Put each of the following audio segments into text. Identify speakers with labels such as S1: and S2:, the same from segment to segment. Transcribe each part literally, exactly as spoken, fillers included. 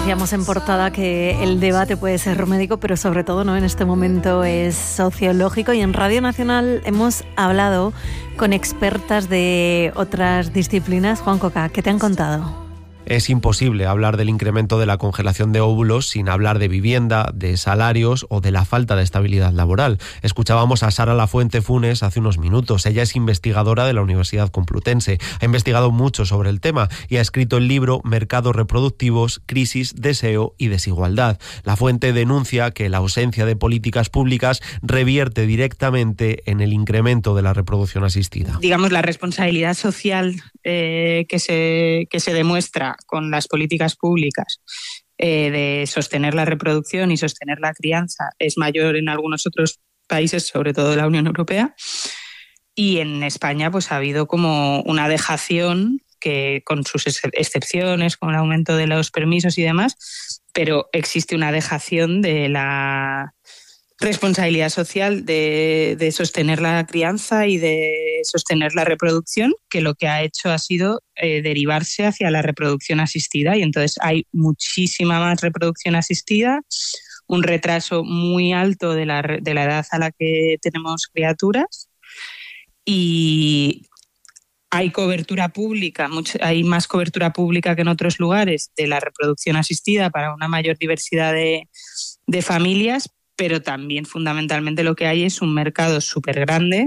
S1: Decíamos en portada que el debate puede ser médico, pero sobre todo no en este momento es sociológico, y en Radio Nacional hemos hablado con expertas de otras disciplinas. Juan Coca, ¿qué te han contado?
S2: Es imposible hablar del incremento de la congelación de óvulos sin hablar de vivienda, de salarios o de la falta de estabilidad laboral. Escuchábamos a Sara Lafuente Funes hace unos minutos. Ella es investigadora de la Universidad Complutense. Ha investigado mucho sobre el tema y ha escrito el libro Mercados reproductivos, crisis, deseo y desigualdad. Lafuente denuncia que la ausencia de políticas públicas revierte directamente en el incremento de la reproducción asistida.
S3: Digamos, la responsabilidad social eh, que se, que se demuestra con las políticas públicas eh, de sostener la reproducción y sostener la crianza es mayor en algunos otros países, sobre todo de la Unión Europea, y en España pues ha habido como una dejación que, con sus excepciones, con el aumento de los permisos y demás, pero existe una dejación de la responsabilidad social de, de sostener la crianza y de sostener la reproducción, que lo que ha hecho ha sido eh, derivarse hacia la reproducción asistida, y entonces hay muchísima más reproducción asistida, un retraso muy alto de la, de la edad a la que tenemos criaturas, y hay cobertura pública, mucho, hay más cobertura pública que en otros lugares de la reproducción asistida para una mayor diversidad de, de familias, pero también fundamentalmente lo que hay es un mercado súper grande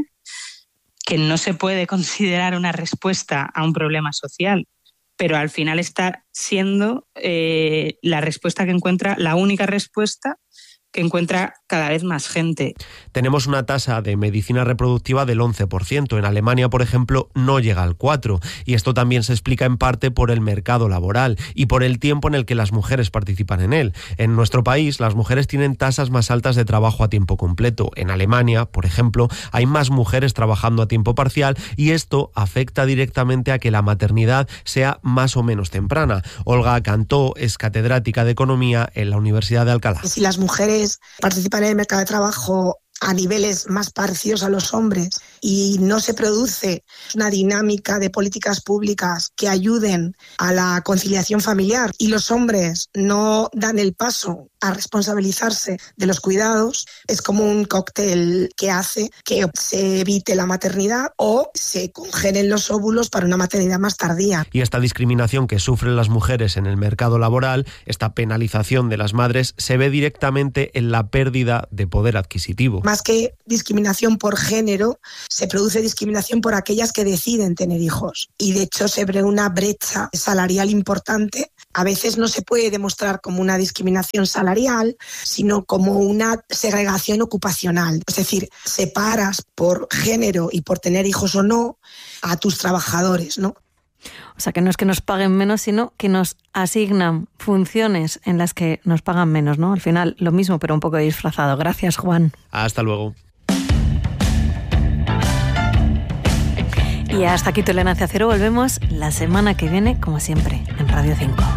S3: que no se puede considerar una respuesta a un problema social, pero al final está siendo eh, la respuesta que encuentra, la única respuesta que encuentra cada vez más gente.
S2: Tenemos una tasa de medicina reproductiva del once por ciento. En Alemania, por ejemplo, no llega al cuatro por ciento. Y esto también se explica en parte por el mercado laboral y por el tiempo en el que las mujeres participan en él. En nuestro país, las mujeres tienen tasas más altas de trabajo a tiempo completo. En Alemania, por ejemplo, hay más mujeres trabajando a tiempo parcial, y esto afecta directamente a que la maternidad sea más o menos temprana. Olga Cantó es catedrática de Economía en la Universidad de Alcalá.
S4: Si las mujeres participan en el mercado de trabajo a niveles más parecidos a los hombres y no se produce una dinámica de políticas públicas que ayuden a la conciliación familiar, y los hombres no dan el paso a responsabilizarse de los cuidados, es como un cóctel que hace que se evite la maternidad o se congelen los óvulos para una maternidad más tardía.
S2: Y esta discriminación que sufren las mujeres en el mercado laboral, esta penalización de las madres, se ve directamente en la pérdida de poder adquisitivo.
S4: Más que discriminación por género, se produce discriminación por aquellas que deciden tener hijos. Y de hecho se ve una brecha salarial importante. A veces no se puede demostrar como una discriminación salarial, sino como una segregación ocupacional. Es decir, separas por género y por tener hijos o no a tus trabajadores, ¿no?
S1: O sea, que no es que nos paguen menos, sino que nos asignan funciones en las que nos pagan menos, ¿no? Al final, lo mismo, pero un poco disfrazado. Gracias, Juan.
S2: Hasta luego.
S1: Y hasta aquí Tolerancia Cero. Volvemos la semana que viene, como siempre, en Radio cinco.